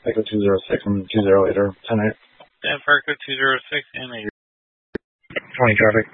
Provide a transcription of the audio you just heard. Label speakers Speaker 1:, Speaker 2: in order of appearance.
Speaker 1: Echo 206 and 208 are 10-8.
Speaker 2: Denver Echo 206 and 8.
Speaker 1: 20 traffic.